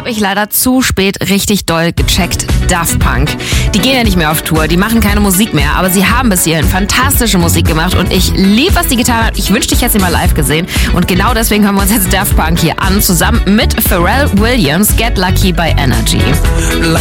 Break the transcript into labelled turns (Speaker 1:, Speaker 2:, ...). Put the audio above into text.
Speaker 1: habe ich leider zu spät richtig doll gecheckt. Daft Punk. Die gehen ja nicht mehr auf Tour, die machen keine Musik mehr, aber sie haben bis hierhin fantastische Musik gemacht und ich liebe, was die getan haben. Ich wünschte, ich hätte sie mal live gesehen und genau deswegen hören wir uns jetzt Daft Punk hier an, zusammen mit Pharrell Williams, Get Lucky bei Energy.